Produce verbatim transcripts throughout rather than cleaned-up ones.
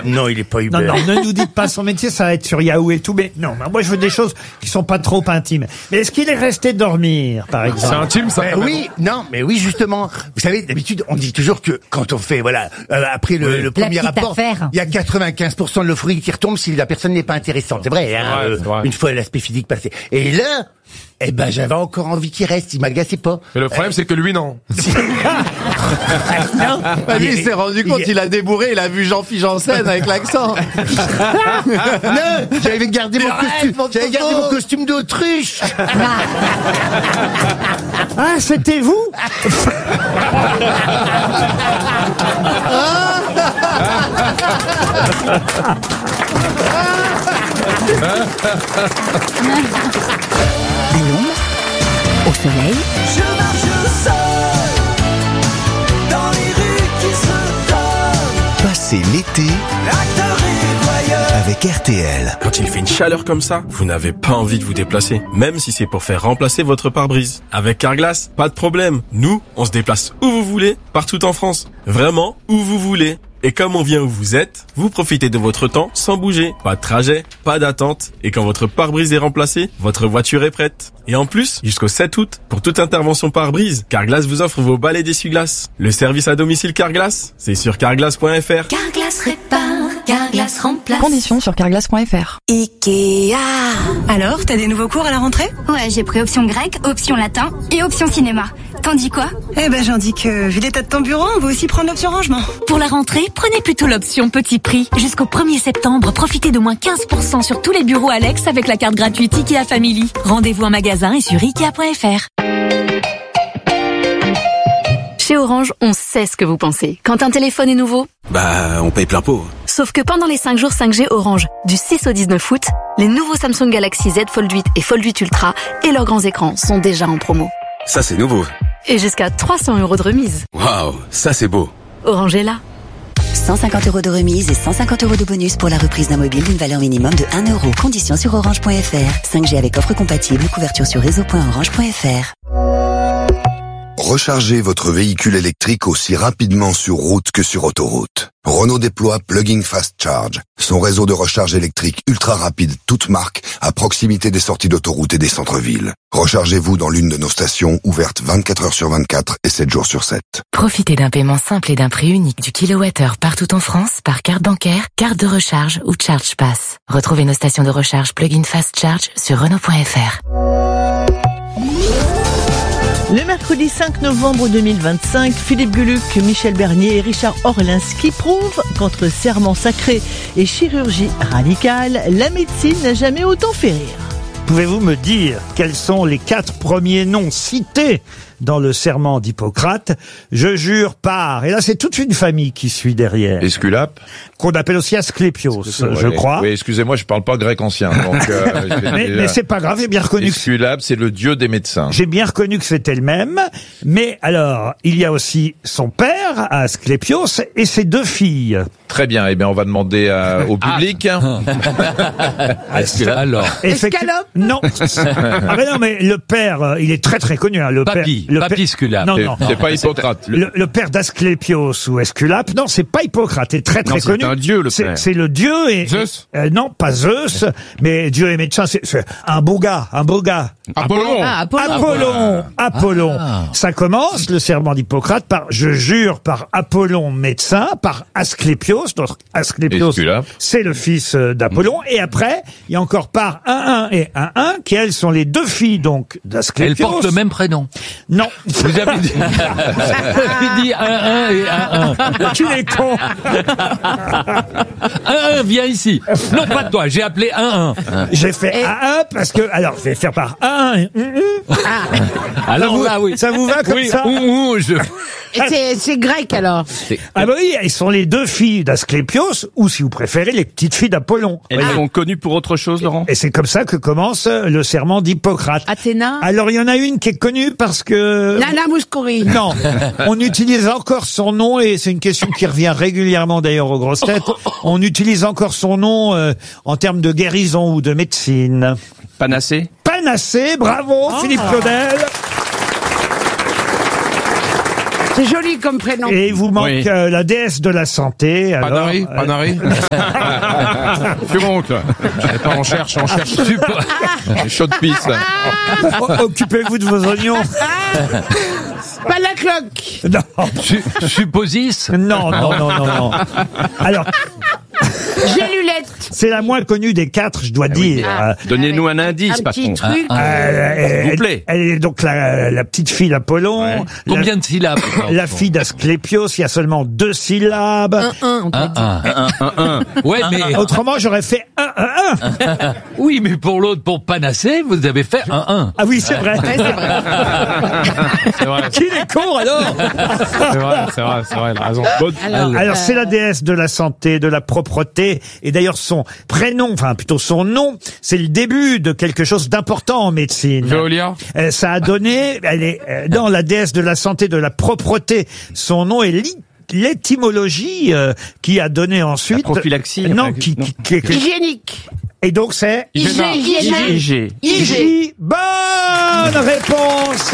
non, il est pas Uber. Non, non, ne nous dites pas son métier, ça va être sur Yahoo et tout, mais non, moi je veux des choses qui sont pas trop intimes. Mais est-ce qu'il est resté dormir, par exemple? C'est intime, ça. Mais oui, non, mais oui, justement. Vous savez, d'habitude, on dit toujours que quand on fait, voilà, euh, après le, Oui. le premier petite rapport, affaire. il y a quatre-vingt-quinze pour cent de l'euphorie qui retombe si la personne n'est pas intéressante. C'est vrai, hein, Ouais, euh, c'est vrai. une fois l'aspect physique passé. Et là, eh ben, j'avais encore envie qu'il reste, il m'agaçait pas. Mais le problème, c'est que lui, non. Non, Bah, lui, il s'est rendu compte, il a débourré, il a vu Jean-Philippe Janssen avec l'accent. non, j'avais gardé mon Arrête, costume, mon j'avais gardé Toto. mon costume d'autruche. Ah, c'était vous? À l'ombre, au soleil, Je marche seul dans les rues qui se donnent. Passez l'été Acteur et voyeur. avec R T L. Quand il fait une chaleur comme ça, vous n'avez pas envie de vous déplacer, même si c'est pour faire remplacer votre pare-brise. Avec Carglass, pas de problème. Nous, on se déplace où vous voulez, partout en France. Vraiment, où vous voulez. Et comme on vient où vous êtes, vous profitez de votre temps sans bouger. Pas de trajet, pas d'attente. Et quand votre pare-brise est remplacé, votre voiture est prête. Et en plus, jusqu'au sept août, pour toute intervention pare-brise, Carglass vous offre vos balais d'essuie-glace. Le service à domicile Carglass, c'est sur carglass point f r. Carglass répare, Carglass remplace. Conditions sur carglass point f r. Ikea. Alors, t'as des nouveaux cours à la rentrée? Ouais, j'ai pris option grec, option latin et option cinéma. T'en dis quoi? Eh ben, j'en dis que, vu l'état de ton bureau, on va aussi prendre l'option rangement. Pour la rentrée, prenez plutôt l'option petit prix. Jusqu'au premier septembre, profitez de moins quinze pour cent sur tous les bureaux Alex avec la carte gratuite Ikea Family. Rendez-vous en magasin et sur ikea point f r. Chez Orange, on sait ce que vous pensez. Quand un téléphone est nouveau, Bah, on paye plein pot. sauf que pendant les cinq jours cinq G Orange, du six au dix-neuf août, les nouveaux Samsung Galaxy Z Fold huit et Fold huit Ultra et leurs grands écrans sont déjà en promo. Ça, c'est nouveau. Et jusqu'à trois cents euros de remise. Waouh, ça, c'est beau. Orange est là. cent cinquante euros de remise et cent cinquante euros de bonus pour la reprise d'un mobile d'une valeur minimum de un euro. Conditions sur orange point f r. cinq G avec offre compatible, couverture sur réseau point orange point f r. Rechargez votre véhicule électrique aussi rapidement sur route que sur autoroute. Renault déploie Plug-in Fast Charge, son réseau de recharge électrique ultra rapide, toute marque, à proximité des sorties d'autoroute et des centres-villes. Rechargez-vous dans l'une de nos stations, ouvertes vingt-quatre heures sur vingt-quatre et sept jours sur sept. Profitez d'un paiement simple et d'un prix unique du kilowattheure partout en France par carte bancaire, carte de recharge ou Charge Pass. Retrouvez nos stations de recharge Plug-in Fast Charge sur Renault point f r. Le mercredi cinq novembre deux mille vingt-cinq, Philippe Gueluc, Michel Bernier et Richard Orlinski prouvent qu'entre serment sacré et chirurgie radicale, la médecine n'a jamais autant fait rire. Pouvez-vous me dire quels sont les quatre premiers noms cités dans le serment d'Hippocrate? Je jure par... Et là, c'est toute une famille qui suit derrière. Esculape. Qu'on appelle aussi Asclépios, je Ouais. crois. Oui, excusez-moi, je parle pas grec ancien. Donc, euh, j'ai mais déjà- mais c'est pas grave, j'ai bien reconnu que Esculape, c'est le dieu des médecins. J'ai bien reconnu que c'était le même, mais alors, il y a aussi son père, Asclépios, et ses deux filles. Très bien, eh bien, on va demander à- au public. Esculape. Alors. Effectu- Non. Ah mais non, mais le père, euh, il est très très connu. Hein, le Papy, père, le Papy père- Esculape. Non, C'est- non. c'est pas Hippocrate. Le, le père d'Asclépios ou Esculape, non, c'est pas Hippocrate. Il est très très Non, c'est connu. un dieu, le C'est- père. C'est le dieu et Zeus. euh, non, pas Zeus, mais Dieu et médecin. C'est c'est un beau gars, un beau gars. Apollon. Ah, Apollon. Apollon. Apollon. Ça commence le serment d'Hippocrate par je jure par Apollon médecin, par Asclépios. Donc Asclépios, Esculape. c'est le fils euh, d'Apollon. Et après, il y a encore par un un et un un qui elles sont les deux filles donc d'Asclépios. Elles portent le même prénom. Non. Vous avez dit, vous avez dit un un et un un. Tu es con. un un, viens ici. Non, pas toi, j'ai appelé un un. J'ai fait un un parce que alors je vais faire par un et un. Alors ça vous, là, oui. ça vous va comme oui, ça? ou, ou, je... Et c'est, c'est grec alors. Ah bah oui, elles sont les deux filles d'Asclépios, ou si vous préférez, les petites filles d'Apollon. Elles sont connues pour autre chose, Laurent? Et c'est comme ça que commence le serment d'Hippocrate. Athéna. Alors il y en a une qui est connue parce que... Nana Mouskouri. Non, on utilise encore son nom, et c'est une question qui revient régulièrement d'ailleurs aux grosses têtes. On utilise encore son nom euh, en termes de guérison ou de médecine. Panacée? Panacée, bravo Philippe Claudel. C'est joli comme prénom. Et il vous manque Oui. euh, la déesse de la santé. Alors, Panari, euh, Panari. Plus oncle. Pas on cherche, on cherche. Les chauds de pisse. o- Occupez-vous de vos oignons. Pas la cloque. Non, Su- Supposis. non, non, non, non, non. Alors, Gélulette. c'est la moins connue des quatre, je dois dire. Ah. Donnez-nous un Un indice, petit patron. truc. Ah, Euh, S'il vous elle, plaît. elle est donc la, la petite fille d'Apollon. Ouais. La- Combien de syllabes? La fille d'Asclépios, il y a seulement deux syllabes. Un, un, on peut Un, dire. un. Un, un, un. Ouais, mais. Autrement, j'aurais fait un, un, un. Oui, mais pour l'autre, pour panacée, vous avez fait un un. Ah oui, c'est vrai. Ouais, c'est vrai. C'est vrai, Qu'il est con, alors. c'est vrai, c'est vrai, c'est vrai, il a raison. Alors, Alors, euh, c'est la déesse de la santé, de la propreté. Et d'ailleurs, son prénom, enfin, plutôt son nom, c'est le début de quelque chose d'important en médecine. Veolia. Euh, ça a donné, elle est euh, dans la déesse de la santé, de la propreté. Son nom est Li- l'étymologie euh, qui a donné ensuite. La prophylaxie, Non, enfin, qui, non. qui- qui- qui- hygiénique. et donc c'est. I G, hygiène. I G. I G. I- Bonne réponse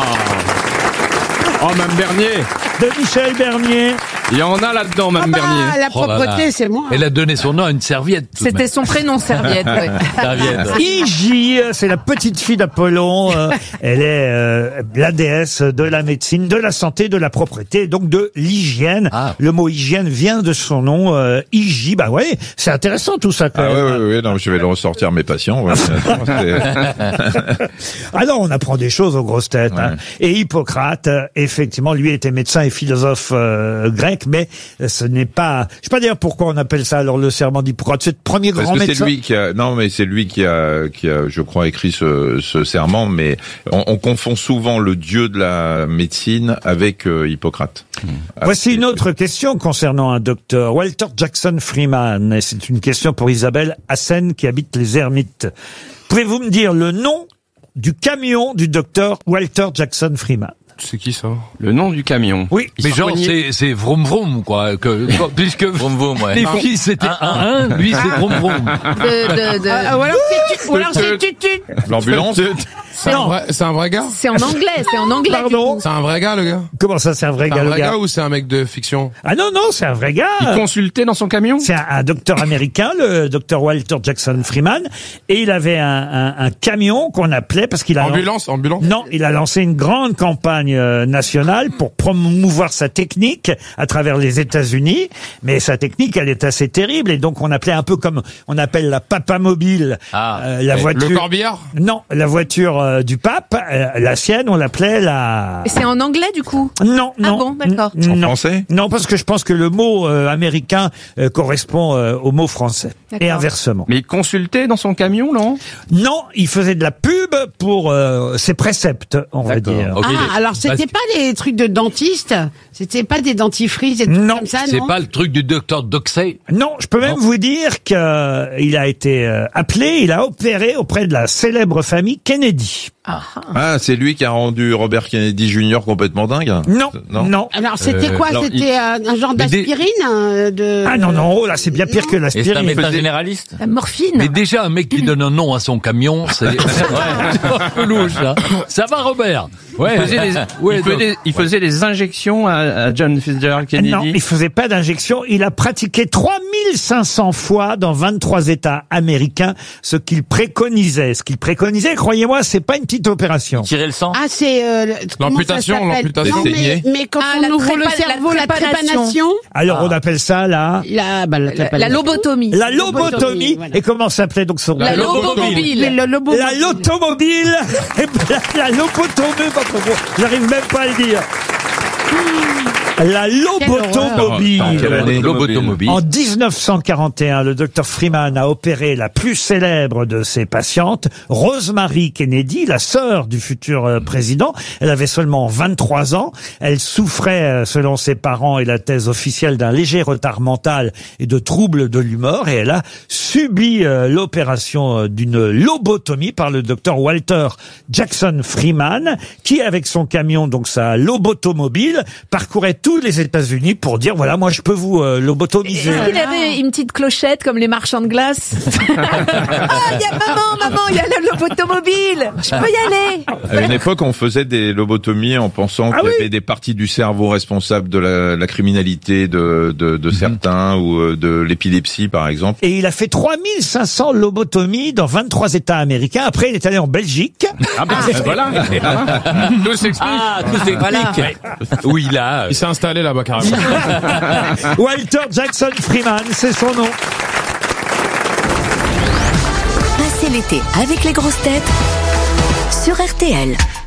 Oh, Mme Bernier. de Michel Bernier. Il y en a là-dedans, Ah Mme bah, Bernier. la Oh là là. propreté, c'est moi. Elle a donné son nom à une serviette. tout de C'était même. son prénom, Serviette. ouais. Serviette. Hygie, c'est la petite fille d'Apollon. euh, elle est euh, la déesse de la médecine, de la santé, de la propreté, donc de l'hygiène. Ah. Le mot hygiène vient de son nom, euh, Hygie. Bah ouais, c'est intéressant tout ça quand Ah même. ouais, ouais, ouais, non, je vais le ressortir à mes patients. Ouais. Attends, c'est- Alors on apprend des choses aux grosses têtes. Hein. Ouais. Et Hippocrate, euh, effectivement, lui était médecin et philosophe euh, grec, mais euh, ce n'est pas. Je sais pas d'ailleurs pourquoi on appelle ça alors le serment d'Hippocrate. C'est le premier Parce grand que c'est médecin. lui qui a, non, mais c'est lui qui a, qui a, je crois, écrit ce, ce serment, mais on, on confond souvent le dieu de la médecine avec euh, Hippocrate. Ah, Voici c'est- une autre question concernant un docteur, Walter Jackson Freeman. Et c'est une question pour Isabelle Hassen qui habite les Ermites. Pouvez-vous me dire le nom du camion du docteur Walter Jackson Freeman? C'est qui ça? Le nom du camion. Oui, Mais genre, c'est, c'est vroom vroom, quoi. Que, puisque Vroom vroom, ouais. les Non. filles, c'était un un, lui, c'est vroom vroom. De, de, de... Ah, ou alors c'est tu- ou alors c'est tutut. L'ambulance. C'est un, vrai- c'est un vrai gars? C'est en anglais, c'est en anglais. Pardon? C'est un vrai gars, le gars? Comment ça, c'est un vrai C'est gars, un le vrai gars gars ou c'est un mec de fiction? Ah non, non, c'est un vrai gars. Il consultait dans son camion. C'est un, un docteur américain, le docteur Walter Jackson Freeman, et il avait un, un, un camion qu'on appelait parce qu'il a Ambulance, ambulance? non, il a lancé une grande campagne euh, nationale pour promouvoir sa technique à travers les États-Unis, mais sa technique elle est assez terrible et donc on appelait un peu comme on appelle la papamobile, Ah, euh, la Le voiture. corbillard? Non, la voiture euh, du pape, euh, la sienne, on l'appelait la. Et c'est en anglais, du coup? Non, Ah non. bon, d'accord. N- En non. français? Non, parce que je pense que le mot euh, américain euh, correspond euh, au mot français. D'accord. Et inversement. Mais il consultait dans son camion, non? Non, il faisait de la pub pour euh, ses préceptes, on va D'accord. dire. Ok, Ah, alors c'était pas des trucs de dentiste? C'était pas des dentifrices et tout Non, comme ça, C'est non? pas le truc du docteur Doxey. Non, je peux même Non. vous dire qu'il a été euh, appelé, il a opéré auprès de la célèbre famille Kennedy. Ah, c'est lui qui a rendu Robert Kennedy junior complètement dingue? Non, non. Alors c'était Euh, quoi? alors, C'était un, un genre Mais des- d'aspirine euh, de... Ah non, non, oh là, c'est bien pire que Et c'est un l'aspirine. médecin faisait- généraliste. La morphine. Mais déjà, un mec qui donne un nom à son camion, c'est ouais, un peu louche, hein. Ça va, Robert? Ouais. Il faisait des, Ouais, il faisait, donc- il faisait des injections à, à John Fitzgerald Kennedy. Non, il faisait pas d'injection. Il a pratiqué trois mille cinq cents fois dans vingt-trois États américains ce qu'il préconisait. Ce qu'il préconisait, croyez-moi, c'est pas une petite opération. Tirer le sang. Ah, c'est... Euh, le- comment ça L'amputation, s'appelle? l'amputation. Non, Des mais, saignés. mais quand Ah, on la ouvre le trépa- la cerveau, la trépanation. trépanation... Alors on appelle ça la La, bah, la, La, la trépanation. lobotomie. la lobotomie. voilà. Et comment s'appelait donc son La lobomobile. Le, le, le beau- La lotomobile. Et ben, la, la lobotomie, votre mot. J'arrive même pas à le dire. La lobotomobile. Attends, quelle année? Lobotomobile. En dix-neuf cent quarante et un, le docteur Freeman a opéré la plus célèbre de ses patientes, Rosemary Kennedy, la sœur du futur euh, président. Elle avait seulement vingt-trois ans. Elle souffrait, euh, selon ses parents et la thèse officielle, d'un léger retard mental et de troubles de l'humeur. Et elle a subi euh, l'opération euh, d'une lobotomie par le docteur Walter Jackson Freeman, qui, avec son camion, donc sa lobotomobile, parcourait tous les États-Unis pour dire voilà, moi je peux vous euh, lobotomiser. Est-ce qu'il avait une petite clochette comme les marchands de glace? Ah, il y a maman, maman, il y a le lobotomobile. Je peux y aller. À une époque, on faisait des lobotomies en pensant Ah qu'il y oui. avait des parties du cerveau responsables de la, la criminalité de, de, de certains ou euh, de l'épilepsie, par exemple. Et il a fait trois mille cinq cents lobotomies dans vingt-trois États américains. Après, il est allé en Belgique. Ah ben voilà. Tout s'explique. Ah, tout s'explique. Voilà. Oui, là. Il s'est installé là-bas carrément. Walter Jackson Freeman, c'est son nom. Passez l'été avec les grosses têtes sur R T L.